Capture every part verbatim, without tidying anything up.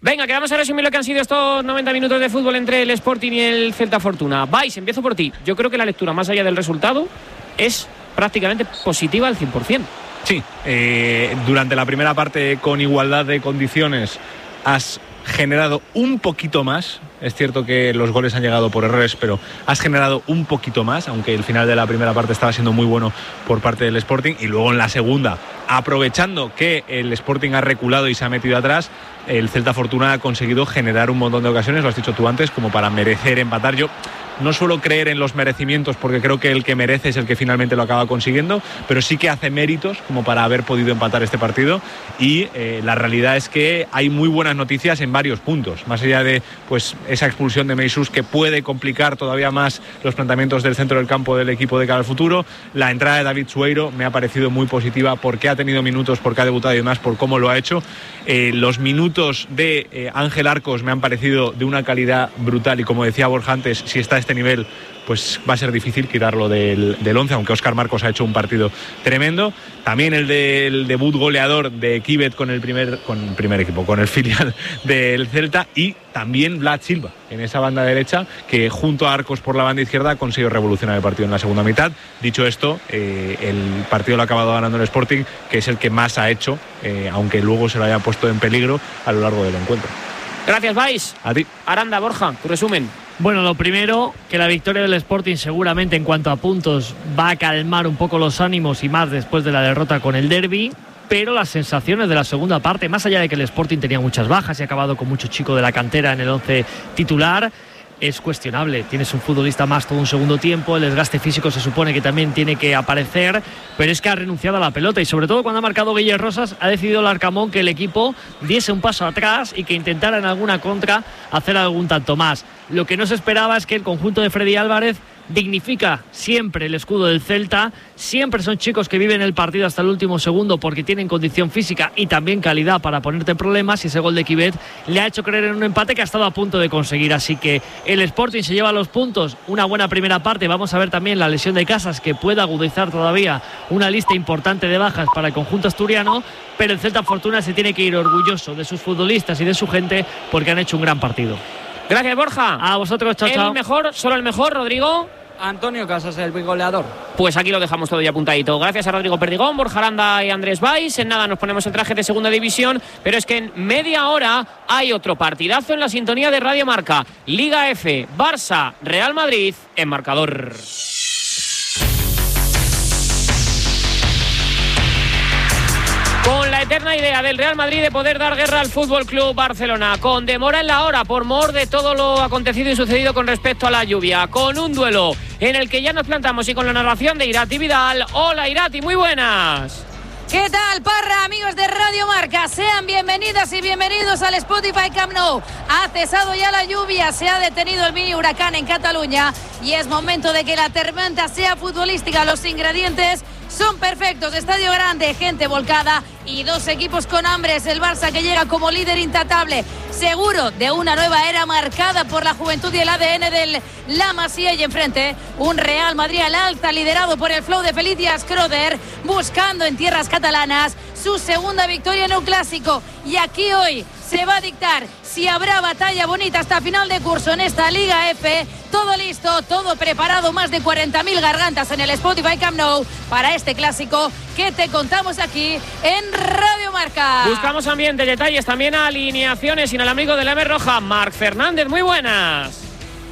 Venga, que vamos a resumir lo que han sido estos noventa minutos de fútbol entre el Sporting y el Celta Fortuna. Vais, empiezo por ti. Yo creo que la lectura, más allá del resultado, es prácticamente positiva al cien por ciento. Sí, eh, durante la primera parte, con igualdad de condiciones, has generado un poquito más. Es cierto que los goles han llegado por errores, pero has generado un poquito más, aunque el final de la primera parte estaba siendo muy bueno por parte del Sporting. Y luego en la segunda, aprovechando que el Sporting ha reculado y se ha metido atrás, el Celta Fortuna ha conseguido generar un montón de ocasiones, lo has dicho tú antes, como para merecer empatar. Yo no suelo creer en los merecimientos porque creo que el que merece es el que finalmente lo acaba consiguiendo, pero sí que hace méritos como para haber podido empatar este partido. Y eh, la realidad es que hay muy buenas noticias en varios puntos, más allá de pues esa expulsión de Meisús, que puede complicar todavía más los planteamientos del centro del campo del equipo de cara al futuro. La entrada de David Sueiro me ha parecido muy positiva porque ha tenido minutos, porque ha debutado y demás, por cómo lo ha hecho. Eh, los minutos de eh, Ángel Arcos me han parecido de una calidad brutal y, como decía Borja antes, si está a este nivel, pues va a ser difícil quitarlo del, del once, aunque Óscar Marcos ha hecho un partido tremendo. También el del debut goleador de Kibet con el primer con el primer equipo, con el filial del Celta, y también Vlad Silva en esa banda derecha, que junto a Arcos por la banda izquierda ha conseguido revolucionar el partido en la segunda mitad. Dicho esto, eh, el partido lo ha acabado ganando el Sporting, que es el que más ha hecho, eh, aunque luego se lo haya puesto en peligro a lo largo del encuentro. Gracias, Vais. A ti. Aranda, Borja, tu resumen. Bueno, lo primero, que la victoria del Sporting seguramente en cuanto a puntos va a calmar un poco los ánimos, y más después de la derrota con el derbi. Pero las sensaciones de la segunda parte, más allá de que el Sporting tenía muchas bajas y ha acabado con mucho chico de la cantera en el once titular, es cuestionable. Tienes un futbolista más todo un segundo tiempo, el desgaste físico se supone que también tiene que aparecer, pero es que ha renunciado a la pelota, y sobre todo cuando ha marcado Guille Rosas, ha decidido el Arcamón que el equipo diese un paso atrás y que intentara en alguna contra hacer algún tanto más. Lo que no se esperaba es que el conjunto de Freddy Álvarez dignifica siempre el escudo del Celta. Siempre son chicos que viven el partido hasta el último segundo porque tienen condición física y también calidad para ponerte problemas, y ese gol de Kibet le ha hecho creer en un empate que ha estado a punto de conseguir. Así que el Sporting se lleva los puntos, una buena primera parte. Vamos a ver también la lesión de Casas, que puede agudizar todavía una lista importante de bajas para el conjunto asturiano, pero el Celta Fortuna se tiene que ir orgulloso de sus futbolistas y de su gente porque han hecho un gran partido. Gracias, Borja. A vosotros, chao, chao. El mejor, solo el mejor, Rodrigo. Antonio Casas, el goleador. Pues aquí lo dejamos todo ya apuntadito. Gracias a Rodrigo Perdigón, Borja Aranda y Andrés Vais. En nada nos ponemos el traje de segunda división, pero es que en media hora hay otro partidazo en la sintonía de Radio Marca. Liga F, Barça, Real Madrid en marcador. Con la eterna idea del Real Madrid de poder dar guerra al Fútbol Club Barcelona, con demora en la hora por mor de todo lo acontecido y sucedido con respecto a la lluvia, con un duelo en el que ya nos plantamos y con la narración de Irati Vidal. Hola, Irati, muy buenas. ¿Qué tal, Parra, amigos de Radio Marca? Sean bienvenidas y bienvenidos al Spotify Camp Nou. Ha cesado ya la lluvia, se ha detenido el mini huracán en Cataluña y es momento de que la tormenta sea futbolística. Los ingredientes son perfectos: estadio grande, gente volcada y dos equipos con hambres. El Barça, que llega como líder intratable, seguro de una nueva era marcada por la juventud y el A D N del La Masía, y enfrente un Real Madrid al alza liderado por el flow de Felicias Schröder, buscando en tierras catalanas su segunda victoria en un clásico. Y aquí hoy se va a dictar si habrá batalla bonita hasta final de curso en esta Liga F. Todo listo, todo preparado, más de cuarenta mil gargantas en el Spotify Camp Nou para este clásico que te contamos aquí en Radio Marca. Buscamos ambiente, detalles, también alineaciones, y en el amigo de la M Roja, Marc Fernández, muy buenas.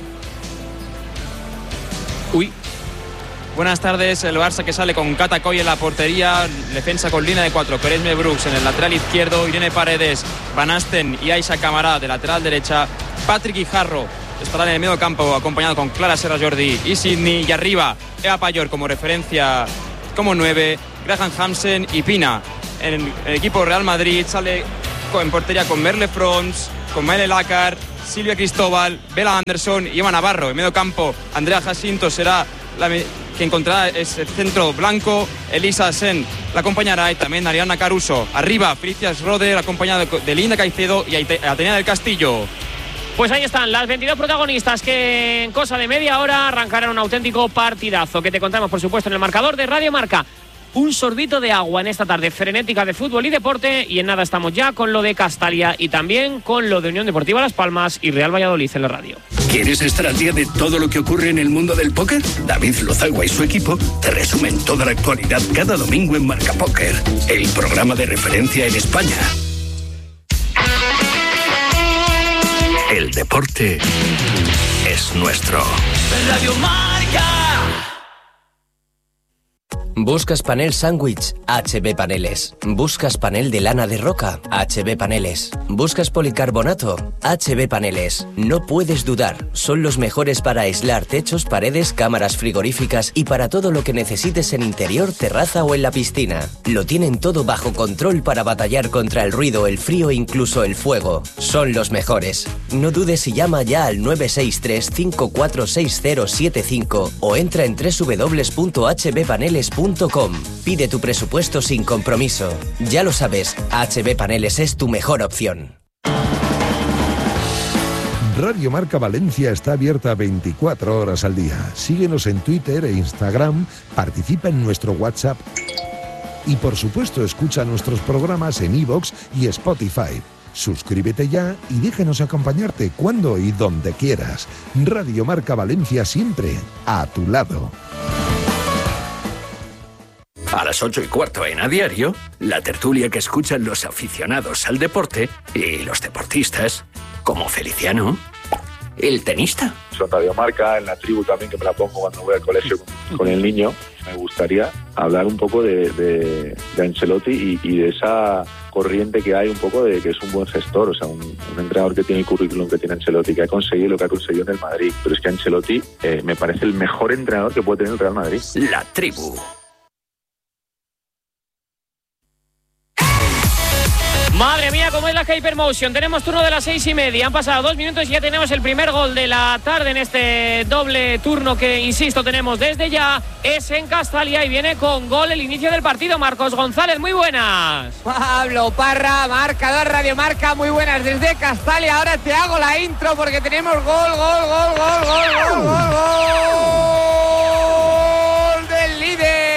Uy. Buenas tardes. El Barça, que sale con Catacoy en la portería, defensa con línea de cuatro, Peresme Brooks en el lateral izquierdo, Irene Paredes, Van Asten y Aixa Camará de lateral derecha, Patrick Guijarro estará en el medio campo acompañado con Clara Serra Jordi y Sidney, y arriba Eva Payor como referencia como nueve, Graham Hansen y Pina. En el equipo Real Madrid sale en portería con Merle Frons, con Maile Lácar, Silvia Cristóbal, Bela Anderson y Eva Navarro. En medio campo, Andrea Jacinto será la que encontrará ese centro blanco, Elisa Sen la acompañará, y también Ariana Caruso. Arriba, Felicia Schroeder acompañada de Linda Caicedo y Atenea del Castillo. Pues ahí están las veintidós protagonistas que en cosa de media hora arrancarán un auténtico partidazo que te contamos, por supuesto, en el marcador de Radio Marca. un sorbito de agua en esta tarde frenética de fútbol y deporte, y en nada estamos ya con lo de Castalia y también con lo de Unión Deportiva Las Palmas y Real Valladolid en la radio. ¿Quieres estar al día de todo lo que ocurre en el mundo del póker? David Lozagua y su equipo te resumen toda la actualidad cada domingo en Marca Póker, el programa de referencia en España. El deporte es nuestro. Radio Marca. ¿Buscas panel sándwich? H B Paneles. ¿Buscas panel de lana de roca? H B Paneles. ¿Buscas policarbonato? H B Paneles. No puedes dudar, son los mejores para aislar techos, paredes, cámaras frigoríficas y para todo lo que necesites en interior, terraza o en la piscina. Lo tienen todo bajo control para batallar contra el ruido, el frío e incluso el fuego. Son los mejores. No dudes y llama ya al nueve seis tres, cinco cuatro seis cero siete cinco o entra en doble u doble u doble u punto h b paneles punto com. Pide tu presupuesto sin compromiso. Ya lo sabes, H B Paneles es tu mejor opción. Radio Marca Valencia está abierta veinticuatro horas al día. Síguenos en Twitter e Instagram, participa en nuestro WhatsApp y por supuesto escucha nuestros programas en iVoox y Spotify. Suscríbete ya y déjanos acompañarte cuando y donde quieras. Radio Marca Valencia siempre a tu lado. A las ocho y cuarto en A Diario, la tertulia que escuchan los aficionados al deporte y los deportistas, como Feliciano, el tenista. Son Radio Marca, en la tribu también, que me la pongo cuando voy al colegio con, con el niño. Me gustaría hablar un poco de, de, de Ancelotti y, y de esa corriente que hay un poco de que es un buen gestor, o sea, un, un entrenador que tiene el currículum que tiene Ancelotti, que ha conseguido lo que ha conseguido en el Madrid. Pero es que Ancelotti eh, me parece el mejor entrenador que puede tener el Real Madrid. La tribu. Madre mía, cómo es la Hypermotion. Tenemos turno de las seis y media. Han pasado dos minutos y ya tenemos el primer gol de la tarde en este doble turno que, insisto, tenemos desde ya. Es en Castalia y viene con gol el inicio del partido. Marcos González, muy buenas. Pablo Parra, marcador Radio Marca, muy buenas desde Castalia. Ahora te hago la intro porque tenemos gol, gol, gol, gol, gol, gol, gol, gol del líder.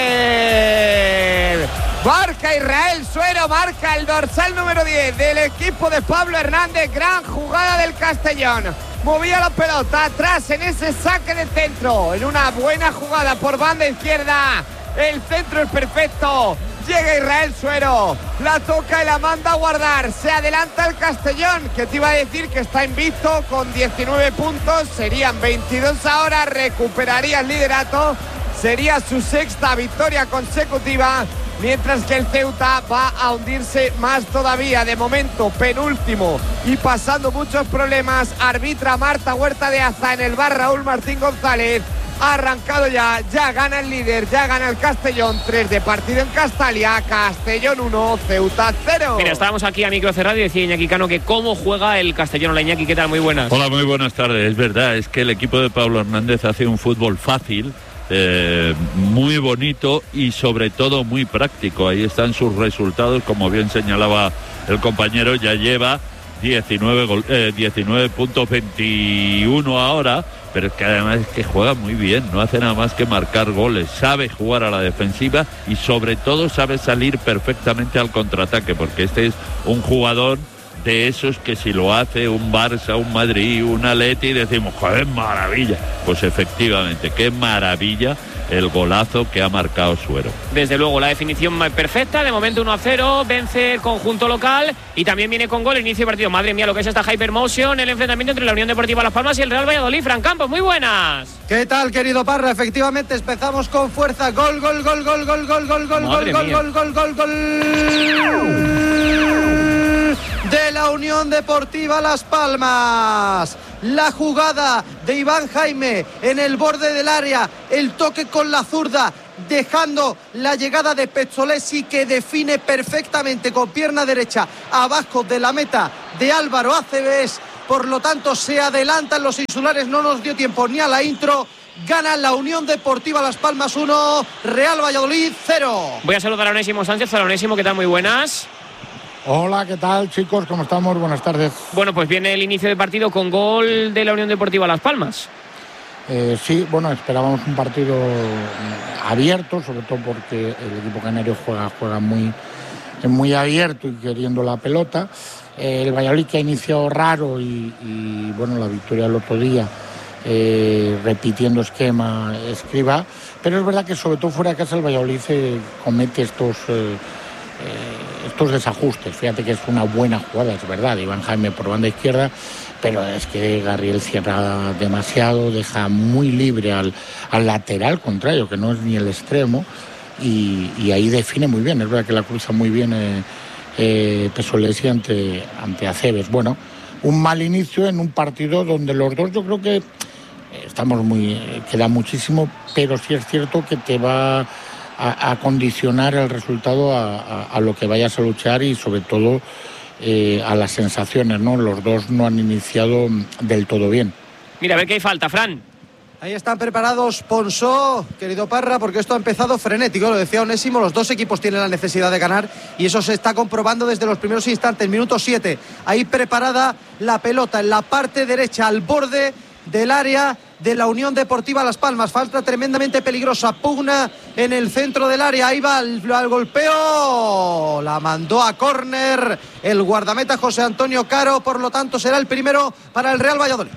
Marca Israel Suero, marca el dorsal número diez del equipo de Pablo Hernández. Gran jugada del Castellón. Movía la pelota atrás en ese saque de centro. En una buena jugada por banda izquierda. El centro es perfecto. Llega Israel Suero. La toca y la manda a guardar. Se adelanta el Castellón, que te iba a decir que está invicto con diecinueve puntos. Serían veintidós ahora. Recuperaría el liderato. Sería su sexta victoria consecutiva. Mientras que el Ceuta va a hundirse más todavía. De momento, penúltimo y pasando muchos problemas. Arbitra Marta Huerta de Aza, en el bar Raúl Martín González. Ha arrancado ya, ya gana el líder, ya gana el Castellón. tres de partido en Castalia. Castellón uno, Ceuta cero. Mira, estábamos aquí a micro cerrado y decía Iñaki Cano que cómo juega el Castellón. Hola Iñaki, ¿qué tal? Muy buenas. Hola, muy buenas tardes. Es verdad, es que el equipo de Pablo Hernández hace un fútbol fácil. Eh, muy bonito y sobre todo muy práctico. Ahí están sus resultados, como bien señalaba el compañero, ya lleva diecinueve, gol, eh, diecinueve puntos veintiuno ahora, pero es que además es que juega muy bien, no hace nada más que marcar goles, sabe jugar a la defensiva y sobre todo sabe salir perfectamente al contraataque, porque este es un jugador de esos que si lo hace un Barça, un Madrid, un Atleti, decimos, joder, maravilla. Pues efectivamente, qué maravilla el golazo que ha marcado Suero. Desde luego, la definición perfecta, de momento uno a cero, vence el conjunto local y también viene con gol el inicio de partido. Madre mía, lo que es esta Hypermotion, el enfrentamiento entre la Unión Deportiva Las Palmas y el Real Valladolid. Fran Campos, muy buenas. ¿Qué tal, querido Parra? Efectivamente, empezamos con fuerza. Gol, gol, gol, gol, gol, gol, gol, gol, gol, gol, gol, gol, gol, gol de la Unión Deportiva Las Palmas. La jugada de Iván Jaime en el borde del área, el toque con la zurda, dejando la llegada de Pezzolesi, que define perfectamente con pierna derecha abajo de la meta de Álvaro Acebes. Por lo tanto, se adelantan los insulares, no nos dio tiempo ni a la intro. Gana la Unión Deportiva Las Palmas uno, Real Valladolid cero. Voy a saludar a Onésimo Sánchez. Hola Onésimo, ¿qué tal? Muy buenas. Hola, ¿qué tal, chicos? ¿Cómo estamos? Buenas tardes. Bueno, pues viene el inicio del partido con gol de la Unión Deportiva Las Palmas. Eh, sí, bueno, esperábamos un partido abierto, sobre todo porque el equipo canario juega, juega muy, muy abierto y queriendo la pelota. Eh, el Valladolid, que ha iniciado raro y, y bueno, la victoria el otro día, eh, repitiendo esquema, Escribá. Pero es verdad que sobre todo fuera de casa el Valladolid eh, comete estos... Eh, eh, estos desajustes. Fíjate que es una buena jugada, es verdad, Iván Jaime por banda izquierda, pero es que Garriel cierra demasiado, deja muy libre al, al lateral contrario, que no es ni el extremo, y, y ahí define muy bien. Es verdad que la cruza muy bien eh, eh, Pesolesi ante, ante Aceves. Bueno, un mal inicio en un partido donde los dos, yo creo que estamos muy, queda muchísimo, pero sí es cierto que te va a, a condicionar el resultado a, a, a lo que vayas a luchar y sobre todo eh, a las sensaciones, ¿no? Los dos no han iniciado del todo bien. Mira, a ver qué hay falta, Fran. Ahí están preparados Ponsó, querido Parra, porque esto ha empezado frenético, lo decía Onésimo, los dos equipos tienen la necesidad de ganar y eso se está comprobando desde los primeros instantes, minuto siete. Ahí preparada la pelota en la parte derecha, al borde del área de la Unión Deportiva Las Palmas. Falta tremendamente peligrosa, pugna en el centro del área, ahí va al, al golpeo, la mandó a córner el guardameta José Antonio Caro, por lo tanto será el primero para el Real Valladolid.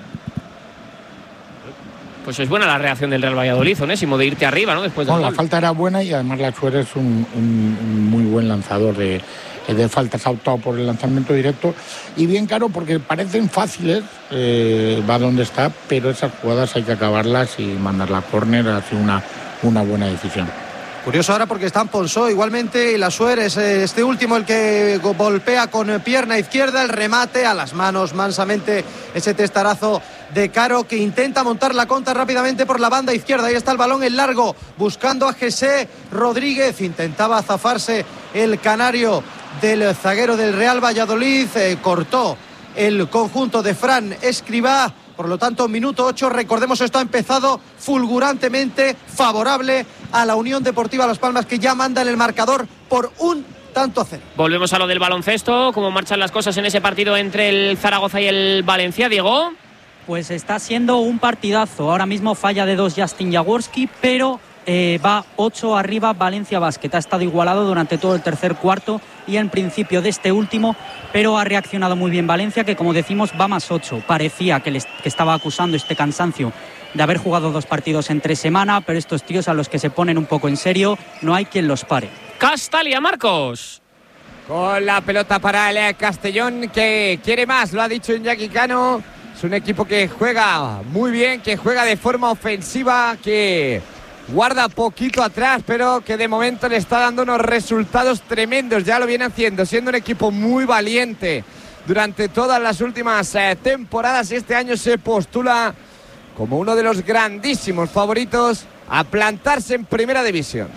Pues es buena la reacción del Real Valladolid, Onésimo, de irte arriba, ¿no? Después del bueno, gol. La falta era buena y además Lachuer es un, un, un muy buen lanzador de, de faltas, ha optado por el lanzamiento directo y bien Caro porque parecen fáciles, eh, va donde está, pero esas jugadas hay que acabarlas y mandarla a córner, ha sido una, una buena decisión. Curioso ahora porque están Ponsó igualmente y Lachuer es este último el que golpea con pierna izquierda, el remate a las manos mansamente, ese testarazo de Caro que intenta montar la contra rápidamente por la banda izquierda. Ahí está el balón en largo buscando a José Rodríguez, intentaba zafarse el canario del zaguero del Real Valladolid, eh, cortó el conjunto de Fran Escribá. Por lo tanto, minuto ocho, recordemos, esto ha empezado fulgurantemente favorable a la Unión Deportiva Las Palmas, que ya manda en el marcador por un tanto a cero. Volvemos a lo del baloncesto, cómo marchan las cosas en ese partido entre el Zaragoza y el Valencia, Diego. Pues está siendo un partidazo. Ahora mismo falla de dos Justin Jaworski, pero eh, va ocho arriba Valencia Basket. Ha estado igualado durante todo el tercer cuarto y en principio de este último, pero ha reaccionado muy bien Valencia, que como decimos va más ocho. Parecía que, les, que estaba acusando este cansancio de haber jugado dos partidos entre semana, pero estos tíos a los que se ponen un poco en serio, no hay quien los pare. Castalia, Marcos. Con la pelota para el Castellón, que quiere más, lo ha dicho Iñaki Cano. Es un equipo que juega muy bien, que juega de forma ofensiva, que guarda poquito atrás, pero que de momento le está dando unos resultados tremendos. Ya lo viene haciendo, siendo un equipo muy valiente durante todas las últimas eh, temporadas. Este año se postula como uno de los grandísimos favoritos a plantarse en primera división.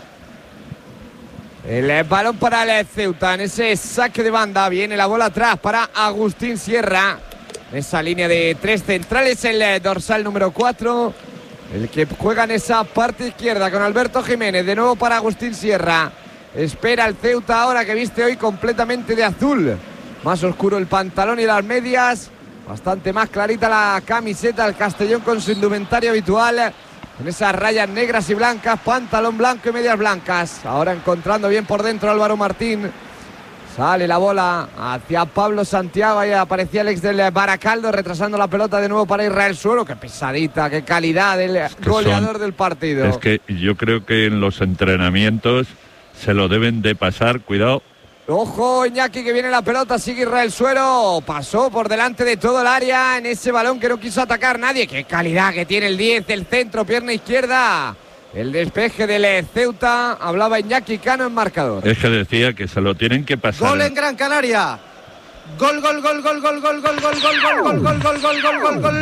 El eh, balón para el Ceuta en ese saque de banda. Viene la bola atrás para Agustín Sierra. Esa línea de tres centrales, el eh, dorsal número cuatro. El que juega en esa parte izquierda con Alberto Jiménez. De nuevo para Agustín Sierra. Espera el Ceuta ahora, que viste hoy completamente de azul. Más oscuro el pantalón y las medias. Bastante más clarita la camiseta. El Castellón con su indumentario habitual. Con esas rayas negras y blancas. Pantalón blanco y medias blancas. Ahora encontrando bien por dentro Álvaro Martín. Sale la bola hacia Pablo Santiago. Ahí aparecía el ex del Baracaldo, retrasando la pelota de nuevo para Israel Suero. Qué pesadita, qué calidad del es goleador son, del partido. Es que yo creo que en los entrenamientos se lo deben de pasar. Cuidado. Ojo, Iñaki, que viene la pelota. Sigue Israel Suero. Pasó por delante de todo el área en ese balón que no quiso atacar nadie. Qué calidad que tiene el diez, el centro, pierna izquierda. El despeje del Ceuta, hablaba Iñaki Cano en marcador. Es que decía que se lo tienen que pasar. Gol en Gran Canaria. Gol, gol, gol, gol, gol, gol, gol, gol, gol, gol, gol, gol, gol, gol, gol, gol, gol.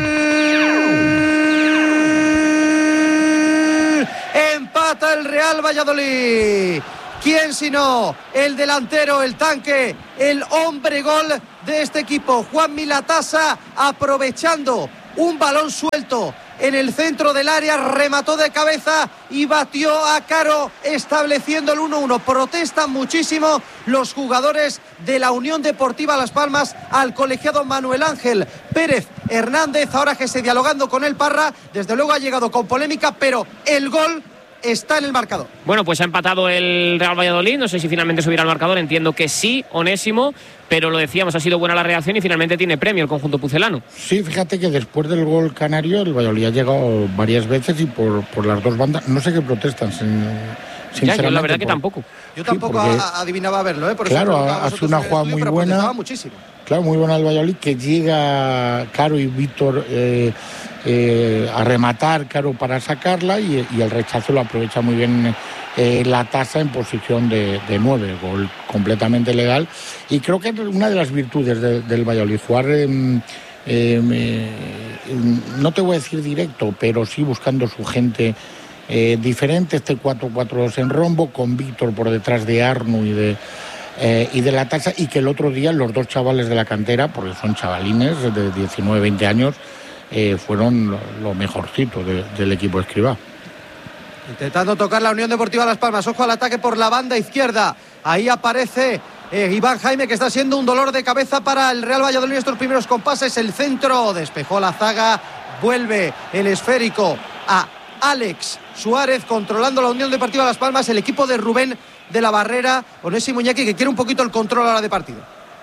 Empata el Real Valladolid. ¿Quién sino el delantero, el tanque, el hombre gol de este equipo? Juan Milatasa, aprovechando un balón suelto en el centro del área, remató de cabeza y batió a Caro, estableciendo el uno uno. Protestan muchísimo los jugadores de la Unión Deportiva Las Palmas al colegiado Manuel Ángel Pérez Hernández, ahora que se dialogando con el Parra, desde luego ha llegado con polémica, pero el gol está en el marcador. Bueno, pues ha empatado el Real Valladolid, no sé si finalmente subirá al marcador, entiendo que sí, Onésimo, pero lo decíamos, ha sido buena la reacción y finalmente tiene premio el conjunto pucelano. Sí, fíjate que después del gol canario el Valladolid ha llegado varias veces y por, por las dos bandas, no sé qué protestan, sin, ya, yo la verdad por... que tampoco. Yo tampoco sí, porque... adivinaba verlo, ¿eh? Por claro, ha sido una jugada muy buena. Muchísimo. Claro, muy buena el Valladolid, que llega Caro y Víctor eh, eh, a rematar, Caro para sacarla y, y el rechazo lo aprovecha muy bien eh, la tasa en posición de, de nueve, gol completamente legal. Y creo que es una de las virtudes de, del Valladolid, jugar, eh, eh, no te voy a decir directo, pero sí buscando su gente eh, diferente, este cuatro cuatro dos en rombo, con Víctor por detrás de Arnu y de... Eh, y de la tasa, y que el otro día los dos chavales de la cantera, porque son chavalines de diecinueve, veinte años, eh, fueron lo, lo mejorcito de, del equipo Escribá. Intentando tocar la Unión Deportiva Las Palmas, ojo al ataque por la banda izquierda, ahí aparece eh, Iván Jaime, que está siendo un dolor de cabeza para el Real Valladolid en estos primeros compases. El centro, despejó la zaga, vuelve el esférico a Alex Suárez, controlando la Unión Deportiva Las Palmas, el equipo de Rubén de la Barrera. Onésimo Iñaki, que quiere un poquito el control a la hora de partido.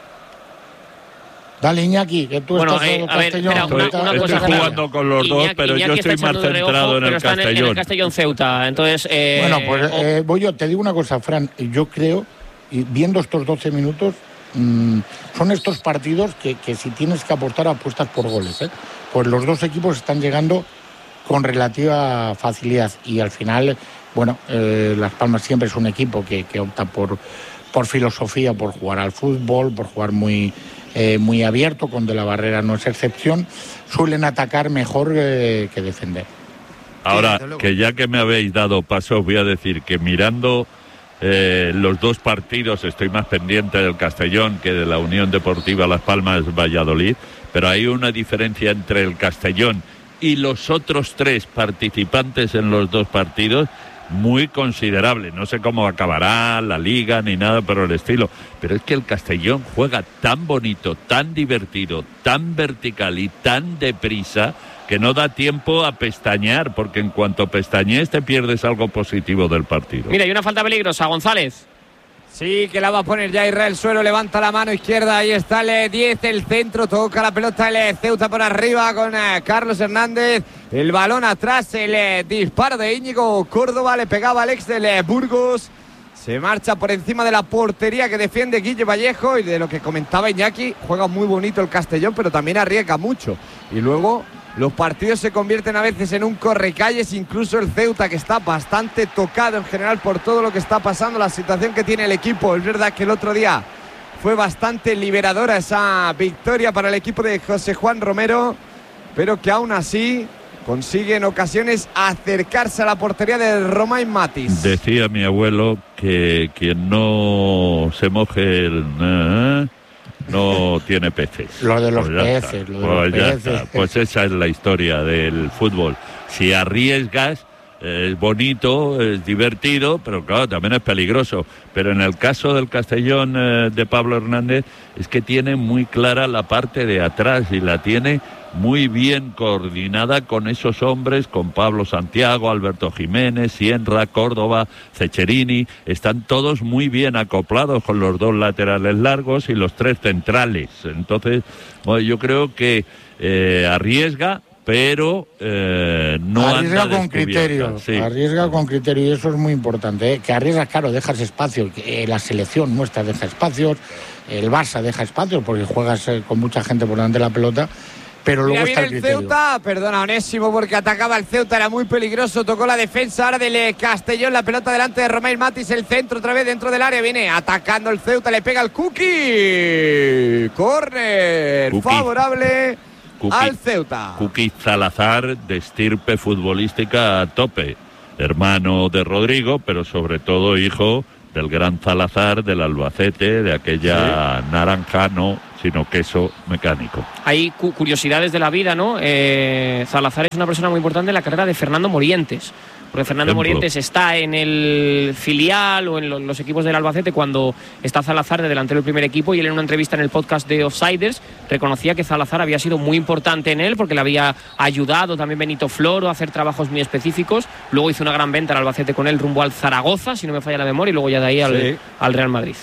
Dale, Iñaki, que tú bueno, estás eh, a ver, espera, una, una estoy cosa jugando con los Iñaki, dos, pero Iñaki yo estoy más centrado en el Castellón. En el Castellón Ceuta, entonces... Eh, bueno, pues eh, voy yo, te digo una cosa, Fran, yo creo, y viendo estos doce minutos, mmm, son estos partidos que, que si tienes que apostar, apuestas por goles, ¿eh? Pues los dos equipos están llegando con relativa facilidad y al final, bueno, eh, Las Palmas siempre es un equipo que, que opta por, por filosofía, por jugar al fútbol, por jugar muy, eh, muy abierto, con De la Barrera no es excepción, suelen atacar mejor eh, que defender. Ahora, que ya que me habéis dado paso, os voy a decir que mirando eh, los dos partidos estoy más pendiente del Castellón que de la Unión Deportiva Las Palmas Valladolid, pero hay una diferencia entre el Castellón y los otros tres participantes en los dos partidos muy considerable. No sé cómo acabará la liga ni nada por el estilo, pero es que el Castellón juega tan bonito, tan divertido, tan vertical y tan deprisa que no da tiempo a pestañear, porque en cuanto pestañees te pierdes algo positivo del partido. Mira, hay una falta peligrosa, González. Sí, que la va a poner ya Israel Suero, levanta la mano izquierda, ahí está el diez, el centro, toca la pelota el Ceuta por arriba con eh, Carlos Hernández, el balón atrás, el eh, disparo de Íñigo Córdoba, le pegaba al ex del eh, Burgos, se marcha por encima de la portería que defiende Guille Vallejo, y de lo que comentaba Iñaki, juega muy bonito el Castellón, pero también arriesga mucho, y luego los partidos se convierten a veces en un correcalles, incluso el Ceuta, que está bastante tocado en general por todo lo que está pasando, la situación que tiene el equipo. Es verdad que el otro día fue bastante liberadora esa victoria para el equipo de José Juan Romero, pero que aún así consigue en ocasiones acercarse a la portería de Romain Matis. Decía mi abuelo que quien no se moje el... ¿eh? no tiene peces. Lo de los pues peces, lo de pues los peces. Está. Pues esa es la historia del fútbol. Si arriesgas, eh, es bonito, es divertido, pero claro, también es peligroso. Pero en el caso del Castellón eh, de Pablo Hernández, es que tiene muy clara la parte de atrás y la tiene muy bien coordinada con esos hombres, con Pablo Santiago, Alberto Jiménez, Sienra, Córdoba, Cecherini. Están todos muy bien acoplados con los dos laterales largos y los tres centrales. Entonces, bueno, yo creo que eh, arriesga, pero eh, no arriesga anda con criterio, sí. arriesga con criterio, y eso es muy importante, ¿eh? Que arriesgas, claro, dejas espacio, eh, la selección nuestra deja espacios, el Barça deja espacios porque juegas eh, con mucha gente por delante de la pelota. Pero luego Mira, está el, el criterio. Ceuta, perdona Onésimo, porque atacaba el Ceuta, era muy peligroso, tocó la defensa ahora del Castellón, la pelota delante de Romain Matis, el centro otra vez dentro del área, viene atacando el Ceuta, le pega el Cookie, córner favorable Cookie, al Ceuta. Cookie Salazar, de estirpe futbolística a tope, hermano de Rodrigo, pero sobre todo hijo del gran Salazar, del Albacete, de aquella sí. naranja, no, sino queso mecánico. Hay cu curiosidades de la vida, ¿no? Eh, Salazar es una persona muy importante en la carrera de Fernando Morientes, porque Fernando Ejemplo. Morientes está en el filial o en lo, los equipos del Albacete cuando está Salazar de delantero del primer equipo, y él en una entrevista en el podcast de Offsiders reconocía que Salazar había sido muy importante en él porque le había ayudado también Benito Floro a hacer trabajos muy específicos. Luego hizo una gran venta al Albacete con él rumbo al Zaragoza, si no me falla la memoria, y luego ya de ahí al, Sí. al Real Madrid.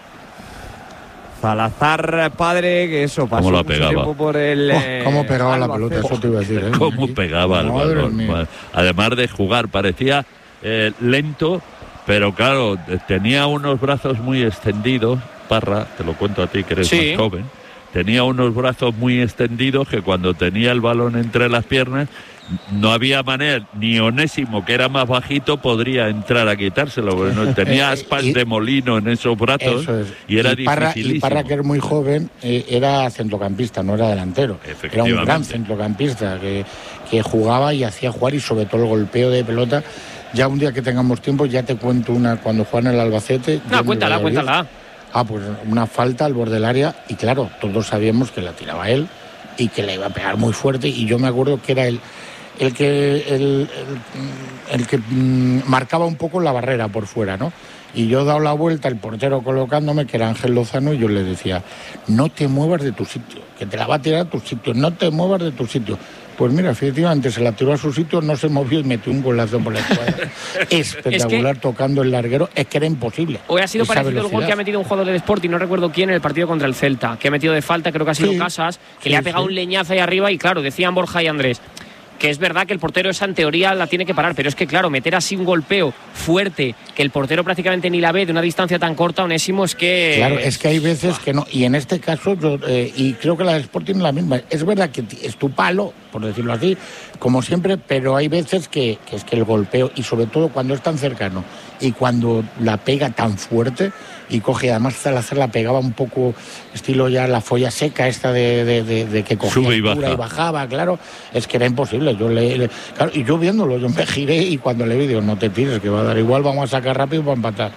Salazar, padre, que eso pasó ¿Cómo la mucho pegaba? tiempo por el... Oh, eh, ¿Cómo pegaba la Albacete. pelota? Eso te iba a decir, ¿eh? Cómo pegaba el Madre balón. mía. Además de jugar, parecía eh, lento, pero claro, tenía unos brazos muy extendidos. Parra, te lo cuento a ti que eres Sí. más joven. Tenía unos brazos muy extendidos que cuando tenía el balón entre las piernas no había manera, ni Onésimo, que era más bajito, podría entrar a quitárselo, porque no, tenía aspas Y- de molino en esos brazos Eso es. y era y Parra, dificilísimo. y Parra, que era muy joven, eh, era centrocampista, no era delantero. Era un gran Efectivamente. centrocampista que, que jugaba y hacía jugar, y sobre todo el golpeo de pelota. Ya un día que tengamos tiempo ya te cuento una cuando juega en el Albacete. yo No, en cuéntala, Valladolid. cuéntala. Ah, pues una falta al borde del área, y claro, todos sabíamos que la tiraba él y que le iba a pegar muy fuerte, y yo me acuerdo que era el, el que el, el, el que mm, marcaba un poco la barrera por fuera, ¿no? Y yo he dado la vuelta, el portero colocándome, que era Ángel Lozano, y yo le decía, no te muevas de tu sitio, que te la va a tirar a tu sitio, no te muevas de tu sitio. Pues mira, efectivamente se la tiró a su sitio, no se movió y metió un golazo por la escuadra. Espectacular, tocando el larguero, es que era imposible. Hoy ha sido Esa parecido el gol velocidad. que ha metido un jugador del Sporting, no recuerdo quién, en el partido contra el Celta, que ha metido de falta, creo que ha sido Sí, Casas, que sí, le ha pegado sí. un leñazo ahí arriba, y claro, decían Borja y Andrés que es verdad que el portero esa en teoría la tiene que parar, pero es que claro, meter así un golpeo fuerte que el portero prácticamente ni la ve de una distancia tan corta, Onésimo, es que... Claro, es que hay veces que no, y en este caso, yo, eh, y creo que la de Sporting es la misma. Es verdad que t- es tu palo, por decirlo así, como siempre, pero hay veces que, que es que el golpeo, y sobre todo cuando es tan cercano y cuando la pega tan fuerte y coge, además Salazar la pegaba un poco estilo ya la folla seca esta de, de, de, de que cogía Sube y altura baja. y bajaba, claro, es que era imposible. Yo le, le- claro, y yo viéndolo, yo me giré, y cuando le vi digo, no te tires, que va a dar igual, vamos a sacar rápido para empatar.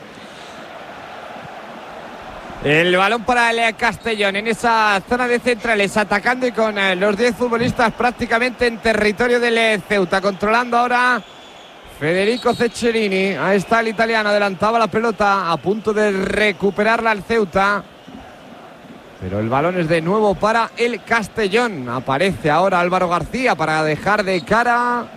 El balón para el Castellón en esa zona de centrales, atacando y con eh, los diez futbolistas prácticamente en territorio del eh, Ceuta. Controlando ahora Federico Ceccherini. Ahí está el italiano, adelantaba la pelota, a punto de recuperarla el Ceuta. Pero el balón es de nuevo para el Castellón. Aparece ahora Álvaro García para dejar de cara.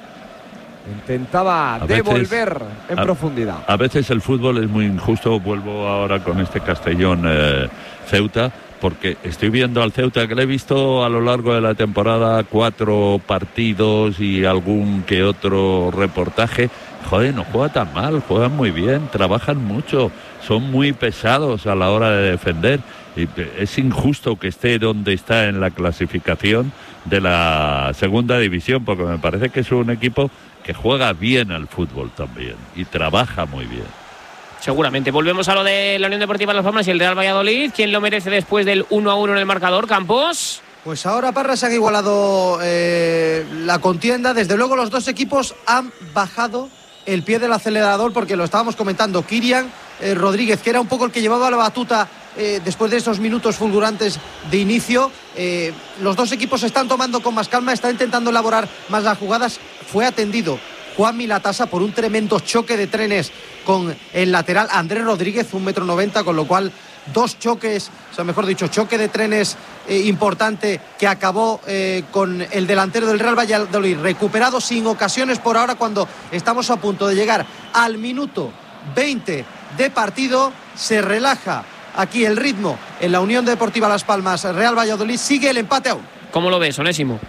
Intentaba A veces- devolver en a- profundidad. A veces el fútbol es muy injusto. Vuelvo ahora con este Castellón eh, Ceuta, porque estoy viendo al Ceuta, que le he visto a lo largo de la temporada cuatro partidos y algún que otro reportaje. Joder, no juega tan mal, juegan muy bien, trabajan mucho, son muy pesados a la hora de defender. Y es injusto que esté donde está en la clasificación de la segunda división, porque me parece que es un equipo que juega bien al fútbol también y trabaja muy bien. Seguramente. Volvemos a lo de la Unión Deportiva Las Palmas y el Real Valladolid. ¿Quién lo merece después del uno a uno en el marcador, Campos? Pues ahora, Parra, se han igualado eh, la contienda. Desde luego los dos equipos han bajado el pie del acelerador, porque lo estábamos comentando. Kirian eh, Rodríguez, que era un poco el que llevaba la batuta eh, después de esos minutos fulgurantes de inicio. Eh, los dos equipos se están tomando con más calma, están intentando elaborar más las jugadas. Fue atendido Juan Milatasa por un tremendo choque de trenes con el lateral Andrés Rodríguez, un metro noventa, con lo cual dos choques, o sea, mejor dicho, choque de trenes eh, importante, que acabó eh, con el delantero del Real Valladolid recuperado sin ocasiones por ahora, cuando estamos a punto de llegar al minuto veinte de partido. Se relaja aquí el ritmo en la Unión Deportiva Las Palmas. Real Valladolid sigue el empate aún. ¿Cómo lo ves, Onésimo?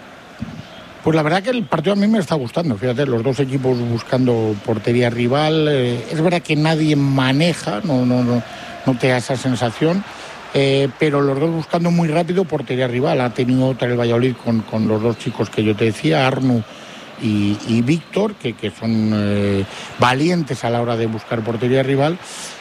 Pues la verdad que el partido a mí me está gustando, fíjate, los dos equipos buscando portería rival. Eh, es verdad que nadie maneja, no, no, no, no te da esa sensación, eh, pero los dos buscando muy rápido portería rival. Ha tenido otra el Valladolid con, con los dos chicos que yo te decía, Arnu y, y Víctor, que, que son eh, valientes a la hora de buscar portería rival.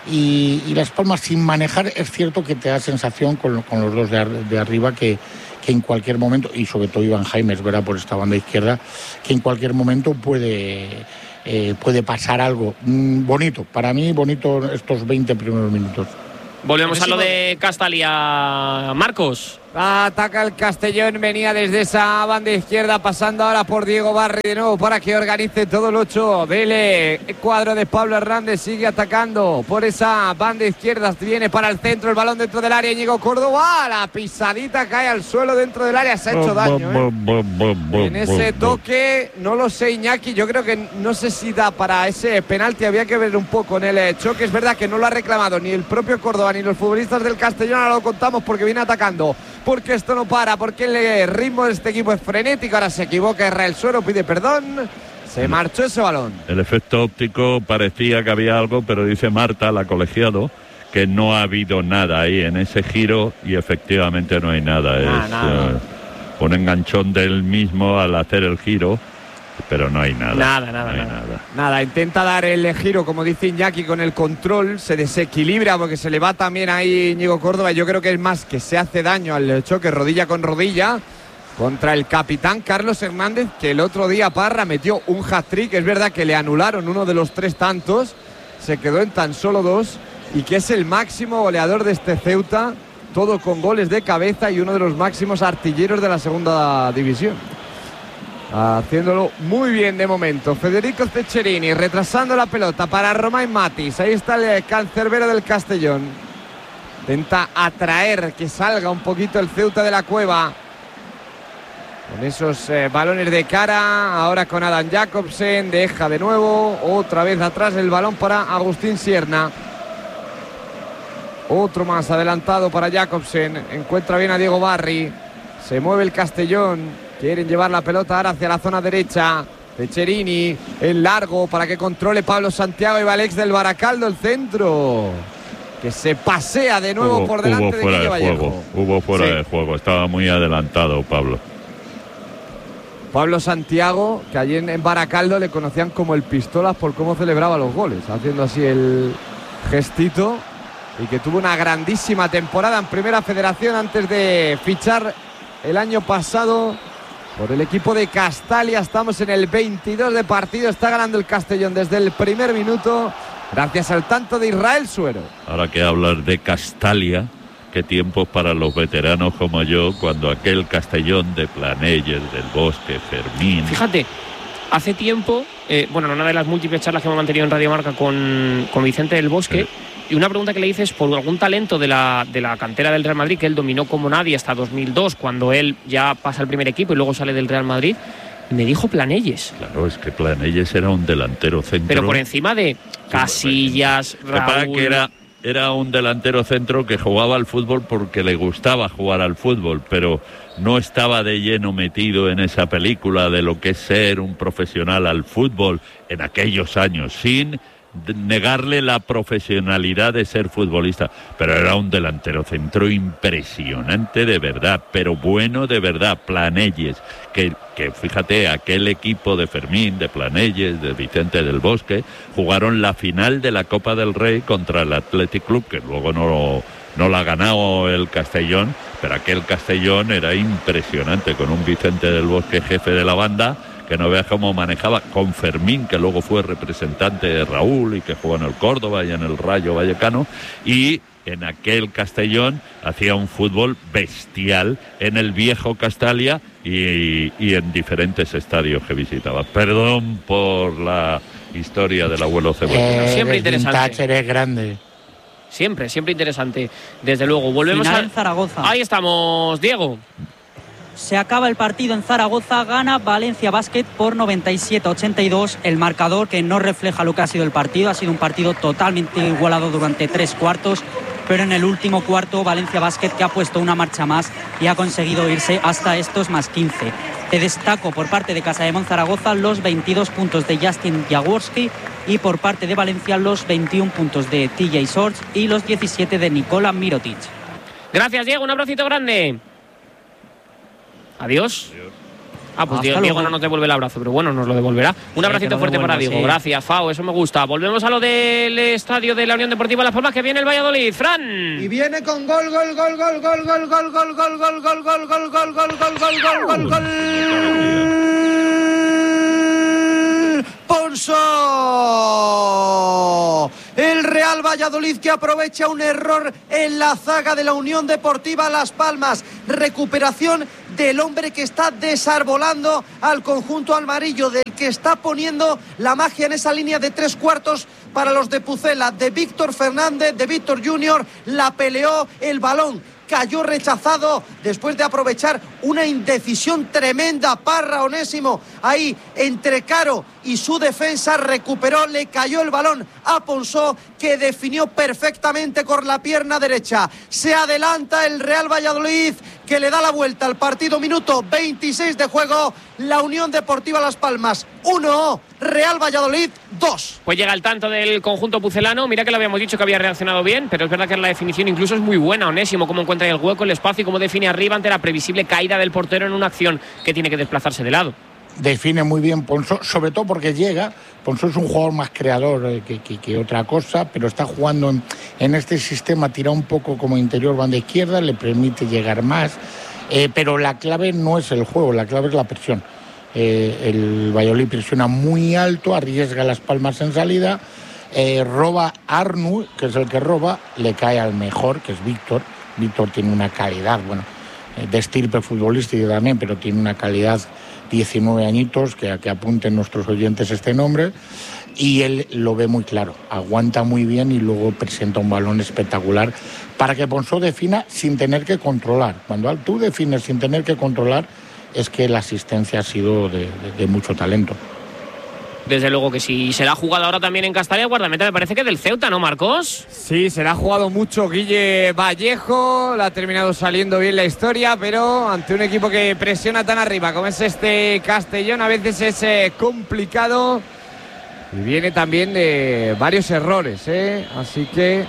Y, y Las Palmas sin manejar, es cierto que te da sensación con, con los dos de, ar- de arriba que que en cualquier momento, y sobre todo Iván Jaime, es verdad, por esta banda izquierda, que en cualquier momento puede, eh, puede pasar algo. Mm, bonito, para mí bonito estos veinte primeros minutos. Volvemos a lo de Castalia. Marcos. Ataca el Castellón, venía desde esa banda izquierda, pasando ahora por Diego Barri de nuevo para que organice todo el ocho del cuadro de Pablo Hernández. Sigue atacando por esa banda izquierda, viene para el centro, el balón dentro del área, Íñigo Córdoba, la pisadita cae al suelo dentro del área, se ha hecho daño, ¿eh? En ese toque, no lo sé, Iñaki, yo creo que no sé si da para ese penalti, había que ver un poco en el choque. Es verdad que no lo ha reclamado ni el propio Córdoba ni los futbolistas del Castellón, ahora lo contamos porque viene atacando, porque esto no para, porque el ritmo de este equipo es frenético. Ahora se equivoca Israel Suero, pide perdón, se marchó ese balón. El efecto óptico parecía que había algo, pero dice Marta, la colegiado, que no ha habido nada ahí en ese giro y efectivamente no hay nada. Nah, es nada. uh, un enganchón del mismo al hacer el giro, pero no hay nada. Nada, nada, no hay nada. nada. Nada, intenta dar el giro, como dice Iñaki, con el control, se desequilibra porque se le va también ahí Íñigo Córdoba. Yo creo que es más que se hace daño al choque rodilla con rodilla contra el capitán Carlos Hernández, que el otro día Parra metió un hat-trick. Es verdad que le anularon uno de los tres tantos, se quedó en tan solo dos, y que es el máximo goleador de este Ceuta, todo con goles de cabeza y uno de los máximos artilleros de la segunda división. Haciéndolo muy bien de momento Federico Ceccherini, retrasando la pelota para Romain Matis. Ahí está el cancerbero del Castellón, intenta atraer que salga un poquito el Ceuta de la cueva con esos eh, balones de cara. Ahora con Adam Jacobsen, deja de nuevo, otra vez atrás el balón para Agustín Sierna. Otro más adelantado para Jacobsen, encuentra bien a Diego Barri, se mueve el Castellón. Quieren llevar la pelota ahora hacia la zona derecha. Ceccherini, el largo para que controle Pablo Santiago y Valex del Baracaldo, el centro, que se pasea de nuevo Hubo, por delante hubo fuera de Quique de Vallejo. juego, hubo fuera Sí. de juego, estaba muy adelantado Pablo. Pablo Santiago, que allí en, en Baracaldo le conocían como el Pistolas por cómo celebraba los goles, haciendo así el gestito, y que tuvo una grandísima temporada en Primera Federación antes de fichar el año pasado por el equipo de Castalia. Estamos en el veintidós de partido, está ganando el Castellón desde el primer minuto gracias al tanto de Israel Suero. Ahora que hablas de Castalia, qué tiempos para los veteranos como yo, cuando aquel Castellón de Planelles, del Bosque, Fermín. Fíjate, hace tiempo, eh, bueno, en una de las múltiples charlas que hemos mantenido en Radio Marca con, con Vicente del Bosque, sí. Y una pregunta que le hice es por algún talento de la, de la cantera del Real Madrid, que él dominó como nadie hasta dos mil dos, cuando él ya pasa al primer equipo y luego sale del Real Madrid, y me dijo Planelles. Claro, es que Planelles era un delantero centro. Pero por encima de Casillas, Raúl... que era, era un delantero centro que jugaba al fútbol porque le gustaba jugar al fútbol, pero no estaba de lleno metido en esa película de lo que es ser un profesional al fútbol en aquellos años, sin negarle la profesionalidad de ser futbolista, pero era un delantero centro impresionante de verdad, pero bueno de verdad. Planelles, que, que fíjate, aquel equipo de Fermín, de Planelles, de Vicente del Bosque, jugaron la final de la Copa del Rey contra el Athletic Club, que luego no, no la ha ganado el Castellón, pero aquel Castellón era impresionante, con un Vicente del Bosque jefe de la banda, que no veas cómo manejaba, con Fermín, que luego fue representante de Raúl y que jugó en el Córdoba y en el Rayo Vallecano, y en aquel Castellón hacía un fútbol bestial en el viejo Castalia y, y en diferentes estadios que visitaba. Perdón por la historia del abuelo Cebolla. Eh, Siempre interesante. Thatcher es grande. Siempre, siempre interesante. Desde luego, volvemos Final a... en Zaragoza. Ahí estamos, Diego. Se acaba el partido en Zaragoza, gana Valencia Basket por noventa y siete a ochenta y dos. El marcador que no refleja lo que ha sido el partido, ha sido un partido totalmente igualado durante tres cuartos, pero en el último cuarto Valencia Basket, que ha puesto una marcha más y ha conseguido irse hasta estos más quince. Te destaco por parte de Casademont Zaragoza los veintidós puntos de Justin Jaworski y por parte de Valencia los veintiún puntos de T J Shorts y los diecisiete de Nikola Mirotic. Gracias, Diego, un abracito grande. Adiós. Ah, pues Diego, Diego no nos devuelve el abrazo, pero bueno, nos lo devolverá. Un Sí, abracito que fuerte devuelva, para Diego. sí. Gracias, Fao, eso me gusta. Volvemos a lo del estadio de la Unión Deportiva Las Palmas, que viene el Valladolid. Fran. Y viene con gol, gol, gol, gol, gol, gol, gol, gol, gol, gol, gol, gol, gol, gol, gol, gol, gol, gol, gol, gol. Ponso. El Real Real Valladolid, que aprovecha un error en la zaga de la Unión Deportiva Las Palmas. Recuperación del hombre que está desarbolando al conjunto amarillo, del que está poniendo la magia en esa línea de tres cuartos para los de Pucela, de Víctor Fernández, de Víctor Junior. La peleó, el balón cayó rechazado después de aprovechar una indecisión tremenda. Parra, Onésimo, ahí entre Caro y su defensa, recuperó, le cayó el balón a Ponsó, que definió perfectamente con la pierna derecha. Se adelanta el Real Valladolid, que le da la vuelta al partido. Minuto veintiséis de juego. La Unión Deportiva Las Palmas uno, Real Valladolid dos. Pues llega el tanto del conjunto pucelano. Mira que lo habíamos dicho que había reaccionado bien, pero es verdad que la definición incluso es muy buena. Onésimo, cómo encuentra el hueco, el espacio y cómo define arriba ante la previsible caída del portero en una acción que tiene que desplazarse de lado. Define muy bien Ponsó, sobre todo porque llega. Ponsó es un jugador más creador eh, que, que, que otra cosa, pero está jugando en, en este sistema, tira un poco como interior banda izquierda, le permite llegar más, eh, pero la clave no es el juego, la clave es la presión. Eh, el Valladolid presiona muy alto, arriesga Las Palmas en salida, eh, roba Arnu, que es el que roba, le cae al mejor, que es Víctor. Víctor tiene una calidad, bueno, de estirpe futbolística también, pero tiene una calidad, diecinueve añitos, que, que apunten nuestros oyentes este nombre, y él lo ve muy claro, aguanta muy bien y luego presenta un balón espectacular para que Ponsó defina sin tener que controlar. Cuando tú defines sin tener que controlar, es que la asistencia ha sido de, de, de mucho talento. Desde luego que sí. Se la ha jugado ahora también en Castalia, guardameta, me parece que del Ceuta, ¿no, Marcos? Sí, se la ha jugado mucho Guille Vallejo, la ha terminado saliendo bien la historia, pero ante un equipo que presiona tan arriba como es este Castellón, a veces es eh, complicado y viene también de varios errores, ¿eh? Así que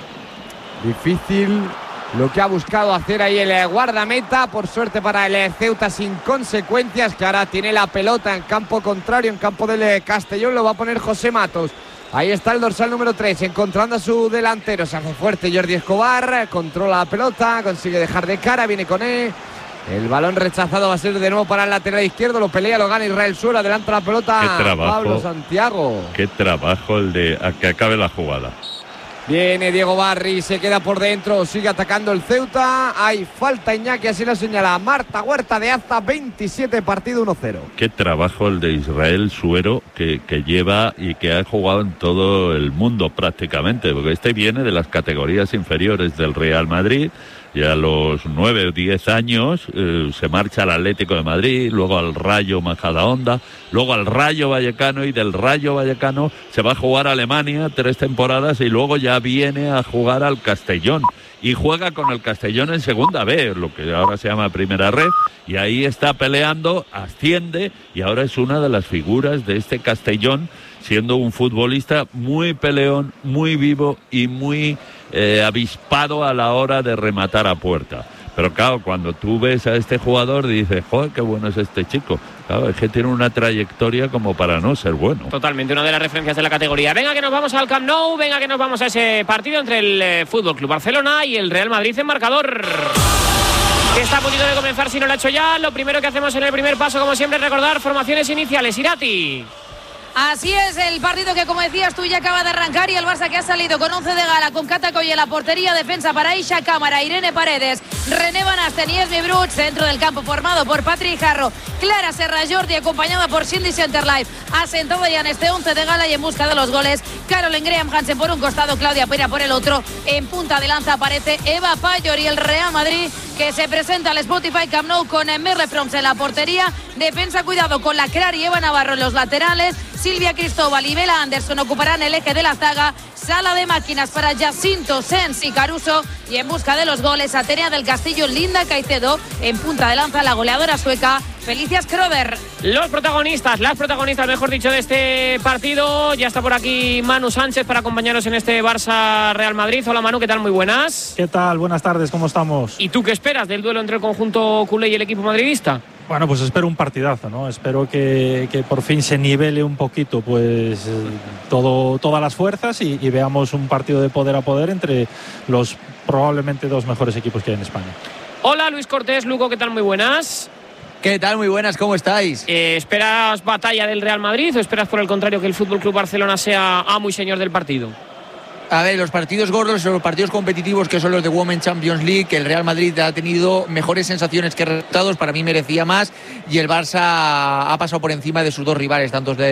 difícil lo que ha buscado hacer ahí el guardameta. Por suerte para el Ceuta, sin consecuencias, que ahora tiene la pelota en campo contrario, en campo del Castellón. Lo va a poner José Matos. Ahí está el dorsal número tres, encontrando a su delantero. Se hace fuerte Jordi Escobar, controla la pelota, consigue dejar de cara, viene con él. El balón rechazado va a ser de nuevo para el lateral izquierdo. Lo pelea, lo gana Israel Suero. Adelanta la pelota Pablo Santiago. Qué trabajo el de a que acabe la jugada. Viene Diego Barri, se queda por dentro, sigue atacando el Ceuta. Hay falta, Iñaki, así lo señala Marta Huerta de Azta. Veintisiete, partido uno cero. Qué trabajo el de Israel Suero, que, que lleva y que ha jugado en todo el mundo prácticamente, porque este viene de las categorías inferiores del Real Madrid. Y a los nueve o diez años eh, se marcha al Atlético de Madrid, luego al Rayo Majadahonda, luego al Rayo Vallecano, y del Rayo Vallecano se va a jugar a Alemania tres temporadas y luego ya viene a jugar al Castellón. Y juega con el Castellón en segunda B, lo que ahora se llama Primera Red, y ahí está peleando, asciende, y ahora es una de las figuras de este Castellón, siendo un futbolista muy peleón, muy vivo y muy eh, avispado a la hora de rematar a puerta. Pero claro, cuando tú ves a este jugador dices, joder, qué bueno es este chico. Claro, es que tiene una trayectoria como para no ser bueno. Totalmente, una de las referencias de la categoría. Venga que nos vamos al Camp Nou, venga que nos vamos a ese partido entre el eh, Fútbol Club Barcelona y el Real Madrid en marcador. Que está a punto de comenzar, si no lo ha hecho ya. Lo primero que hacemos en el primer paso, como siempre, es recordar formaciones iniciales. Irati. Así es, el partido que, como decías tú, ya acaba de arrancar, y el Barça que ha salido con once de gala, con Cata Coll en la portería, defensa para Isha Cámara, Irene Paredes, René Van Asten y Esme Bruch, centro del campo formado por Patrick Jarro, Clara Serra Jordi, acompañada por Cindy Centerlife, asentado ya en este once de gala y en busca de los goles, Caroline Graham Hansen por un costado, Claudia Pera por el otro, en punta de lanza aparece Eva Payor, y el Real Madrid que se presenta al Spotify Camp Nou con Merle Froms en la portería, defensa, cuidado con la Crar y Eva Navarro en los laterales, Silvia Cristóbal y Bela Anderson ocuparán el eje de la zaga, sala de máquinas para Jacinto, Sens y Caruso, y en busca de los goles, Atenea del Castillo, Linda Caicedo, en punta de lanza la goleadora sueca Felicia Skrover. Los protagonistas, las protagonistas, mejor dicho, de este partido. Ya está por aquí Manu Sánchez para acompañarnos en este Barça Real Madrid. Hola Manu, ¿qué tal? Muy buenas. ¿Qué tal? Buenas tardes, ¿cómo estamos? ¿Y tú qué esperas del duelo entre el conjunto culé y el equipo madridista? Bueno, pues espero un partidazo, ¿no? Espero que, que por fin se nivele un poquito pues todo, todas las fuerzas y, y veamos un partido de poder a poder entre los probablemente dos mejores equipos que hay en España. Hola Luis Cortés, Luco, ¿qué tal? Muy buenas. ¿Qué tal? Muy buenas, ¿cómo estáis? Eh, ¿Esperas batalla del Real Madrid o esperas por el contrario que el F C Barcelona sea amo y señor del partido? A ver, los partidos gordos son los partidos competitivos que son los de Women's Champions League, que el Real Madrid ha tenido mejores sensaciones que resultados, para mí merecía más, y el Barça ha pasado por encima de sus dos rivales, tanto de